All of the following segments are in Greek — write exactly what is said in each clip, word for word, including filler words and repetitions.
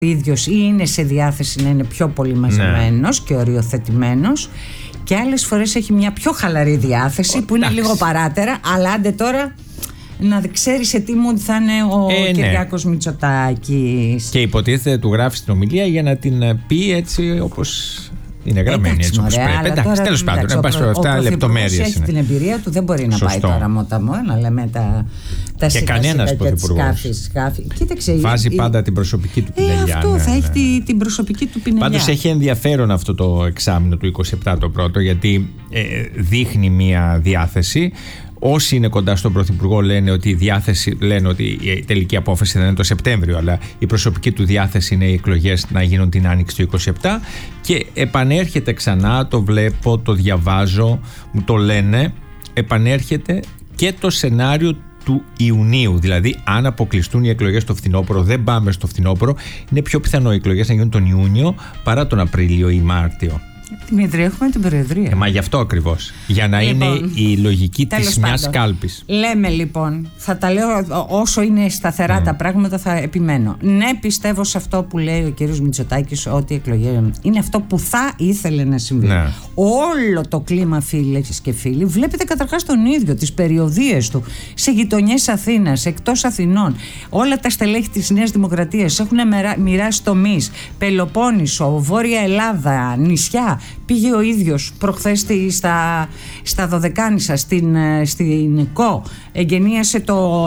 ο ίδιος ή είναι σε διάθεση να είναι πιο πολύ μαζεμένος ναι. και οριοθετημένος, και άλλες φορές έχει μια πιο χαλαρή διάθεση ο, που είναι εντάξει. λίγο παράτερα, αλλά άντε τώρα να ξέρει σε τι mood θα είναι ο ε, Κυριάκος ναι. Μητσοτάκης. Και υποτίθεται του γράφει την ομιλία για να την πει έτσι όπως είναι γραμμένη, εντάξει, έτσι όπως πρέπει. Εντάξει, τέλος πάντων, να πας αυτά λεπτομέρειες. Έχει είναι. την εμπειρία του, δεν μπορεί να Σωστό. πάει τώρα μοταμό, να λέμε τα, τα και κανένας πρωθυπουργός βάζει η, πάντα την προσωπική του πινελιά. Ε, αυτό ναι, θα ναι, έχει ναι. Την, την προσωπική του πινελιά. Πάντως έχει ενδιαφέρον αυτό το εξάμηνο του είκοσι επτά το πρώτο, γιατί ε, δείχνει μια διάθεση. Όσοι είναι κοντά στον Πρωθυπουργό λένε ότι η διάθεση, λένε ότι η τελική απόφαση δεν είναι το Σεπτέμβριο, αλλά η προσωπική του διάθεση είναι οι εκλογές να γίνουν την Άνοιξη του είκοσι επτά, και επανέρχεται ξανά, το βλέπω, το διαβάζω, μου το λένε, επανέρχεται και το σενάριο του Ιουνίου. Δηλαδή, αν αποκλειστούν οι εκλογές το φθινόπωρο, δεν πάμε στο φθινόπωρο, είναι πιο πιθανό οι εκλογές να γίνουν τον Ιούνιο παρά τον Απρίλιο ή Μάρτιο. Δημήτρη, έχουμε την Προεδρία. Ε, μα γι' αυτό ακριβώς. Για να λοιπόν, είναι η λογική της μιας κάλπης. Λέμε λοιπόν, θα τα λέω όσο είναι σταθερά mm. τα πράγματα, θα επιμένω. Ναι, πιστεύω σε αυτό που λέει ο κύριος Μητσοτάκης, ότι οι εκλογές είναι αυτό που θα ήθελε να συμβεί. Ναι. Όλο το κλίμα, φίλες και φίλοι, βλέπετε καταρχάς τον ίδιο, τις περιοδίες του, σε γειτονιές Αθήνας, εκτός Αθηνών. Όλα τα στελέχη της Νέας Δημοκρατίας έχουν μοιράσει τομείς. Πελοπόννησο, Βόρεια Ελλάδα, νησιά. Πήγε ο ίδιος προχθές στα, στα Δωδεκάνησα, στην, στην ΚΟ, εγκαινίασε το,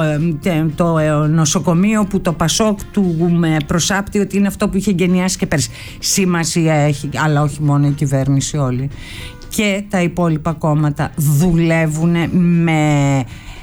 το νοσοκομείο που το Πασόκ του προσάπτει ότι είναι αυτό που είχε εγκαινιάσει και πέρσι. Σημασία έχει, αλλά όχι μόνο η κυβέρνηση όλη. Και τα υπόλοιπα κόμματα δουλεύουν με,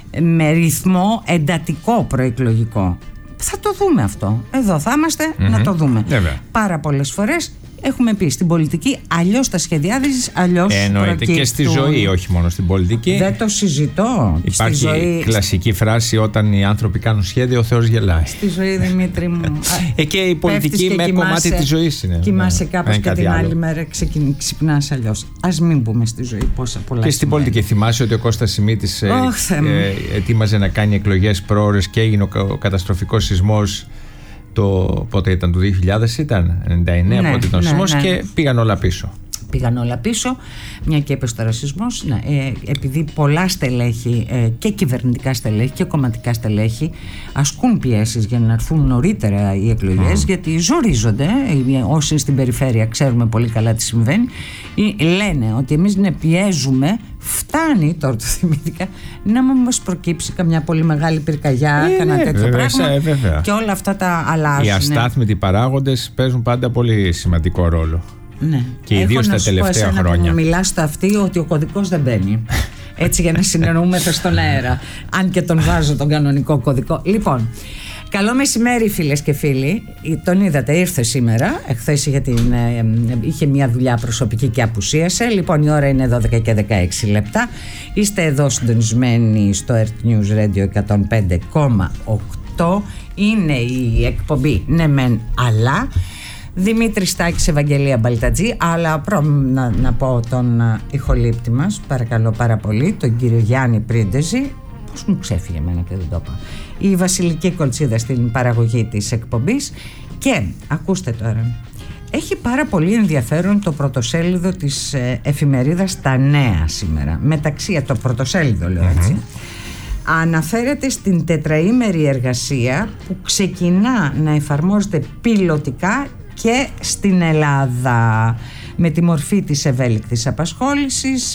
με ρυθμό εντατικό προεκλογικό. Θα το δούμε αυτό. Εδώ θα είμαστε mm-hmm. να το δούμε. Βέβαια. Πάρα πολλές φορές έχουμε πει στην πολιτική, αλλιώς τα σχεδιάζεις, αλλιώς εννοείται και στη ζωή, όχι μόνο στην πολιτική. Δεν το συζητώ. Υπάρχει στη ζωή, κλασική φράση, όταν οι άνθρωποι κάνουν σχέδιο, ο Θεός γελάει. Στη ζωή, Δημήτρη μου. ε, και η πολιτική και με κοιμάσαι, κομμάτι της ζωής είναι. Κοιμάσαι κάπως και την άλλη μέρα ξυπνάς αλλιώς. Ας μην μπούμε στη ζωή πόσα πολλά. Και στην σημαίνει. Πολιτική θυμάσαι ότι ο Κώστας Σιμίτης ε, ε, ετοίμαζε να κάνει εκλογές προώρες και έγινε ο καταστροφικός σεισμός. Το πότε ήταν, το δύο χιλιάδες ήταν, ενενήντα εννέα, ναι, πότε ήταν ο σεισμός, ναι, ναι. Και πήγαν όλα πίσω. Πήγαν όλα πίσω, μια και έπεσε τώρα σεισμός, ναι, ε, επειδή πολλά στελέχη ε, και κυβερνητικά στελέχη και κομματικά στελέχη ασκούν πιέσεις για να έρθουν νωρίτερα οι εκλογές, mm. γιατί ζορίζονται, ε, όσοι στην περιφέρεια ξέρουμε πολύ καλά τι συμβαίνει, ε, λένε ότι εμείς ναι, πιέζουμε, φτάνει τώρα το θυμήθηκα, να μην μας προκύψει καμιά πολύ μεγάλη πυρκαγιά, ε, κανένα ναι, τέτοιο βέβαια, πράγμα βέβαια. Και όλα αυτά τα αλλάζουν. Οι αστάθμητοι παράγοντες παίζουν πάντα πολύ σημαντικό ρόλο. Ναι. Και ιδίως τα τελευταία χρόνια. Μου μιλάς στο αυτή ότι ο κωδικός δεν μπαίνει. Έτσι, για να συνεννοούμεθα στον αέρα. Αν και τον βάζω τον κανονικό κωδικό. Λοιπόν, καλό μεσημέρι, φίλες και φίλοι. Τον είδατε, ήρθε σήμερα. Εχθές είχε, την, είχε μια δουλειά προσωπική και απουσίασε. Λοιπόν, η ώρα είναι δώδεκα και δεκαέξι λεπτά. Είστε εδώ συντονισμένοι στο Earth News Radio εκατόν πέντε κόμμα οκτώ. Είναι η εκπομπή Ναι Μεν Αλλά. Δημήτρη Στάκης, Ευαγγελία Μπαλτατζή, αλλά προ, να, να πω τον uh, ηχολήπτη μας, παρακαλώ πάρα πολύ, τον κύριο Γιάννη Πρίντεζη. Πώς μου ξέφυγε εμένα και δεν το είπα. Η Βασιλική Κολτσίδα στην παραγωγή της εκπομπής. Και ακούστε τώρα, έχει πάρα πολύ ενδιαφέρον το πρωτοσέλιδο της ε, εφημερίδας Τα Νέα σήμερα. Μεταξύ, το πρωτοσέλιδο λέω έτσι, mm-hmm. αναφέρεται στην τετραήμερη εργασία που ξεκινά να εφαρμόζεται πιλωτικά και στην Ελλάδα με τη μορφή της ευέλικτης απασχόλησης.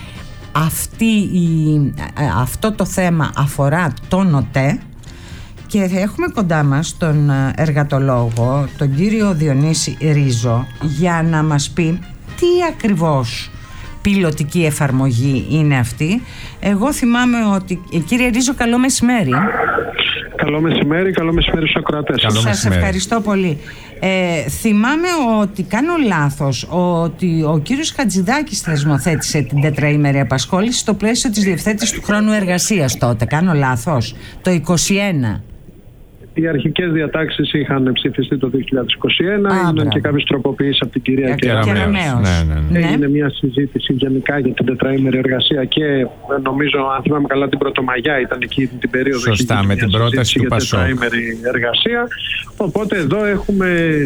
Αυτή η, αυτό το θέμα αφορά τον ΟΤΕ και έχουμε κοντά μας τον εργατολόγο, τον κύριο Διονύση Ρίζο, για να μας πει τι ακριβώς πιλωτική εφαρμογή είναι αυτή. Εγώ θυμάμαι ότι... Κύριε Ρίζο, καλό μεσημέρι. Καλό μεσημέρι, καλό μεσημέρι στους ακροατές. Σας ευχαριστώ πολύ. Ε, θυμάμαι ότι κάνω λάθος, ότι ο κύριος Χατζηδάκης θεσμοθέτησε την τετραήμερη απασχόληση στο πλαίσιο της διευθέτησης του χρόνου εργασίας τότε. Κάνω λάθος, το είκοσι ένα. Οι αρχικές διατάξεις είχαν ψηφιστεί το δύο χιλιάδες είκοσι ένα, έγιναν και κάποιες τροποποιήσεις από την κυρία Κεραμέως. Ναι, ναι, ναι. Έγινε μια συζήτηση γενικά για την τετραήμερη εργασία και νομίζω, αν θυμάμαι καλά, την Πρωτομαγιά ήταν εκεί την περίοδο. Σωστά, με την πρόταση του Πασόκ. Τετραήμερη εργασία. Οπότε εδώ έχουμε